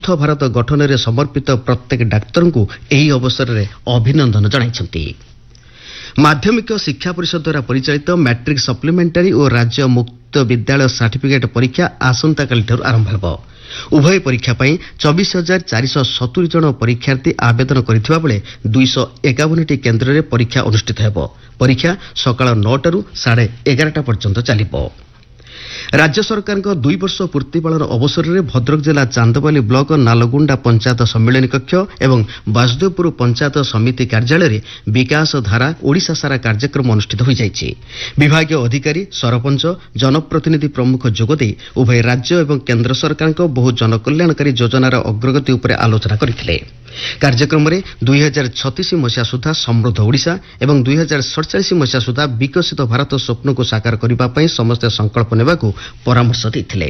ଭାରତ ଗଠନରେ ସମର୍ପିତ ପ୍ରତ୍ୟେକ ଡାକ୍ତରଙ୍କୁ ଏହି ଅବସରରେ ଅଭିନନ୍ଦନ ଜଣାଇଛନ୍ତି। ମାଧ୍ୟମିକ ଶିକ୍ଷା ପରିଷଦ ଦ୍ୱାରା ପରିଚାଳିତ ମ୍ୟାଟ୍ରିକ୍ ସପ୍ଲିମେଣ୍ଟାରୀ ଓ ରାଜ୍ୟ ମୁକ୍ତ ବିଦ୍ୟାଳୟ ସାର୍ଟିଫିକେଟ୍ ପରୀକ୍ଷା ଆସନ୍ତାକାଲିଠାରୁ ଆରମ୍ଭ ହେବ। ଉଭୟ ପରୀକ୍ଷା ପାଇଁ 24,470 ଜଣ ପରୀକ୍ଷାର୍ଥୀ ଆବେଦନ କରିଥିବା ବେଳେ 251ଟି କେନ୍ଦ୍ରରେ ପରୀକ୍ଷା ଅନୁଷ୍ଠିତ ହେବ। ପରୀକ୍ଷା ସକାଳ 9ଟାରୁ 11:30 ପର୍ଯ୍ୟନ୍ତ ଚାଲିବ। ରାଜ୍ୟ ସରକାରଙ୍କ 2 ବର୍ଷ ପୂର୍ତ୍ତି ପାଳନ ଅବସରରେ ଭଦ୍ରକ ଜିଲ୍ଲା ଚାନ୍ଦବାଲି ବ୍ଲକ ନାଲଗୁଣ୍ଡା ପଞ୍ଚାୟତ ସମ୍ମିଳନୀ କକ୍ଷ ଏବଂ ବାସୁଦେବପୁର ପଞ୍ଚାୟତ ସମିତି କାର୍ଯ୍ୟାଳୟରେ ବିକାଶ ଧାରା ଓଡ଼ିଶା ସାରା କାର୍ଯ୍ୟକ୍ରମ ଅନୁଷ୍ଠିତ ହୋଇଯାଇଛି। ବିଭାଗୀୟ ଅଧିକାରୀ, ସରପଞ୍ଚ, ଜନପ୍ରତିନିଧି ପ୍ରମୁଖ ଯୋଗଦେଇ ଉଭୟ ରାଜ୍ୟ ଏବଂ କେନ୍ଦ୍ର ସରକାରଙ୍କ ବହୁ ଜନକଲ୍ୟାଣକାରୀ ଯୋଜନାର ଅଗ୍ରଗତି ଉପରେ ଆଲୋଚନା କରିଥିଲେ। କାର୍ଯ୍ୟକ୍ରମରେ 2036 ମସିହା ସୁଦ୍ଧା ସମୃଦ୍ଧ ଓଡ଼ିଶା ଏବଂ 2047 ମସିହା ସୁଦ୍ଧା ବିକଶିତ ଭାରତ ସ୍ୱପ୍ନକୁ ସାକାର କରିବା ପାଇଁ ସମସ୍ତେ ସଂକଳ୍ପ ନେବାକୁ ପରାମର୍ଶ ଦେଇଥିଲେ।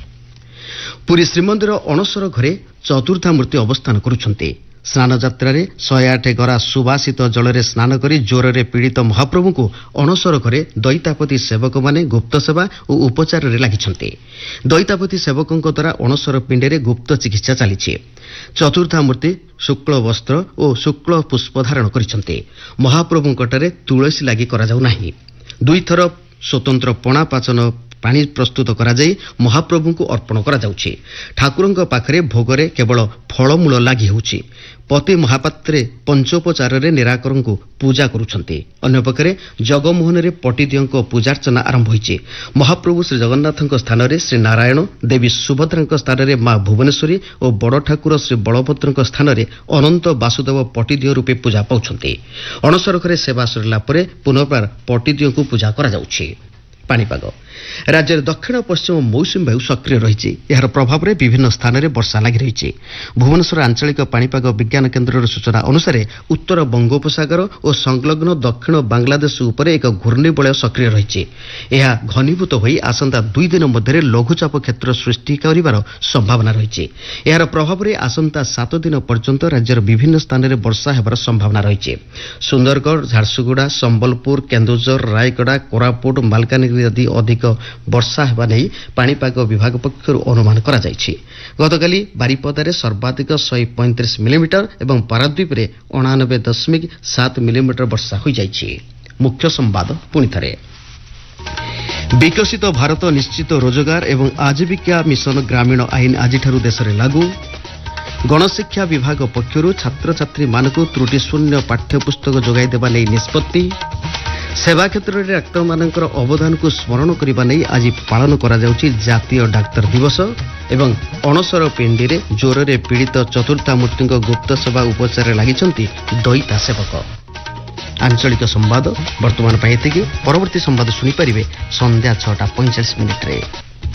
ପୁରୀ ଶ୍ରୀମନ୍ଦିର ଅଣସର ଘରେ ଚତୁର୍ଦ୍ଧାମୂର୍ତ୍ତି ଅବସ୍ଥାନ କରୁଛନ୍ତି। ସ୍ନାନଯାତ୍ରାରେ 108 ଗରା ସୁବାସିତ ଜଳରେ ସ୍ନାନ କରି ଜ୍ୱରରେ ପୀଡ଼ିତ ମହାପ୍ରଭୁଙ୍କୁ ଅଣସର ଘରେ ଦଇତାପତି ସେବକମାନେ ଗୁପ୍ତ ସେବା ଓ ଉପଚାରରେ ଲାଗିଛନ୍ତି। ଦଇତାପତି ସେବକଙ୍କ ଦ୍ୱାରା ଅଣସର ପିଣ୍ଡରେ ଗୁପ୍ତ ଚିକିତ୍ସା ଚାଲିଛି। ଚତୁର୍ଦ୍ଧାମୂର୍ତ୍ତି ଶୁକ୍ଳ ବସ୍ତ୍ର ଓ ଶୁକ୍ଳ ପୁଷ୍ପ ଧାରଣ କରିଛନ୍ତି। ମହାପ୍ରଭୁଙ୍କଠାରେ ତୁଳସୀ ଲାଗି କରାଯାଉ ନାହିଁ। 2 ଥର ସ୍ୱତନ୍ତ୍ର ପଣା ପାଚନ ପାଣି ପ୍ରସ୍ତୁତ କରାଯାଇ ମହାପ୍ରଭୁଙ୍କୁ ଅର୍ପଣ କରାଯାଉଛି। ଠାକୁରଙ୍କ ପାଖରେ ଭୋଗରେ କେବଳ ଫଳମୂଳ ଲାଗି ହେଉଛି। ପତି ମହାପାତ୍ରେ ପଞ୍ଚୋପଚାରରେ ନିରାକରଙ୍କୁ ପୂଜା କରୁଛନ୍ତି। ଅନ୍ୟପକ୍ଷରେ ଜଗମୋହନରେ ପଟିଦିଅଙ୍କ ପୂଜାର୍ଚ୍ଚନା ଆରମ୍ଭ ହୋଇଛି। ମହାପ୍ରଭୁ ଶ୍ରୀ ଜଗନ୍ନାଥଙ୍କ ସ୍ଥାନରେ ଶ୍ରୀ ନାରାୟଣ, ଦେବୀ ସୁଭଦ୍ରାଙ୍କ ସ୍ଥାନରେ ମା ଭୁବନେଶ୍ୱରୀ ଓ ବଡ଼ ଠାକୁର ଶ୍ରୀ ବଳଭଦ୍ରଙ୍କ ସ୍ଥାନରେ ଅନନ୍ତ ବାସୁଦେବ ପଟିଦିଅ ରୂପେ ପୂଜା ପାଉଛନ୍ତି। ଅଣସର ଘରେ ସେବା ସରିଲା ପରେ ପୁନର୍ବାର ପଟିଦିଅଙ୍କୁ ପୂଜା କରାଯାଉଛି। ପାଣିପାଗ। ରାଜ୍ୟରେ ଦକ୍ଷିଣ ପଶ୍ଚିମ ମୌସୁମୀ ବାୟୁ ସକ୍ରିୟ ରହିଛି। ଏହାର ପ୍ରଭାବରେ ବିଭିନ୍ନ ସ୍ଥାନରେ ବର୍ଷା ଲାଗି ରହିଛି। ଭୁବନେଶ୍ୱର ଆଞ୍ଚଳିକ ପାଣିପାଗ ବିଜ୍ଞାନ କେନ୍ଦ୍ରର ସୂଚନା ଅନୁସାରେ ଉତ୍ତର ବଙ୍ଗୋପସାଗର ଓ ସଂଲଗ୍ନ ଦକ୍ଷିଣ ବାଂଲାଦେଶ ଉପରେ ଏକ ଘୂର୍ଣ୍ଣିବଳୟ ସକ୍ରିୟ ରହିଛି। ଏହା ଘନୀଭୂତ ହୋଇ ଆସନ୍ତା 2 ଦିନ ମଧ୍ୟରେ ଲଘୁଚାପ କ୍ଷେତ୍ର ସୃଷ୍ଟି କରିବାର ସମ୍ଭାବନା ରହିଛି। ଏହାର ପ୍ରଭାବରେ ଆସନ୍ତା 7 ଦିନ ପର୍ଯ୍ୟନ୍ତ ରାଜ୍ୟର ବିଭିନ୍ନ ସ୍ଥାନରେ ବର୍ଷା ହେବାର ସମ୍ଭାବନା ରହିଛି। ସୁନ୍ଦରଗଡ଼, ଝାରସୁଗୁଡ଼ା, ସମ୍ବଲପୁର, କେନ୍ଦୁଝର, ରାୟଗଡ଼ା, କୋରାପୁଟ, ମାଲକାନଗିରି ଆଦି ଅଧିକ ବର୍ଷା ହେବା ନେଇ ପାଣିପାଗ ବିଭାଗ ପକ୍ଷରୁ ଅନୁମାନ କରାଯାଇଛି। ଗତକାଲି ବାରିପଦାରେ ସର୍ବାଧିକ 135 ମିଲିମିଟର ଏବଂ ପାରାଦ୍ୱୀପରେ 89.7 ମିଲିମିଟର ବର୍ଷା ହୋଇଯାଇଛି। ମୁଖ୍ୟ ସମ୍ବାଦ ପୁଣିଥରେ। ବିକଶିତ ଭାରତ ନିଶ୍ଚିତ ରୋଜଗାର ଏବଂ ଆଜୀବିକା ମିଶନ ଗ୍ରାମୀଣ ଆଇନ ଆଜିଠାରୁ ଦେଶରେ ଲାଗୁ। ଗଣଶିକ୍ଷା ବିଭାଗ ପକ୍ଷରୁ ଛାତ୍ରଛାତ୍ରୀମାନଙ୍କୁ ତ୍ରୁଟିଶୂନ୍ୟ ପାଠ୍ୟପୁସ୍ତକ ଯୋଗାଇ ଦେବା ନେଇ ନିଷ୍ପତ୍ତି। ସେବା କ୍ଷେତ୍ରରେ ଡାକ୍ତରମାନଙ୍କର ଅବଦାନକୁ ସ୍ମରଣ କରିବା ନେଇ ଆଜି ପାଳନ କରାଯାଉଛି ଜାତୀୟ ଡାକ୍ତର ଦିବସ। ଏବଂ ଅଣସର ପିଣ୍ଡିରେ ଜ୍ୱରରେ ପୀଡ଼ିତ ଚତୁର୍ଦ୍ଧାମୂର୍ତ୍ତିଙ୍କ ଗୁପ୍ତ ସେବା ଉପଚାରରେ ଲାଗିଛନ୍ତି ଦଇତା ସେବକ। ଆଞ୍ଚଳିକ ସମ୍ବାଦ ବର୍ତ୍ତମାନ ପାଇଁ ଏତିକି। ପରବର୍ତ୍ତୀ ସମ୍ବାଦ ଶୁଣିପାରିବେ ସନ୍ଧ୍ୟା 6:45 ମିନିଟ୍ରେ।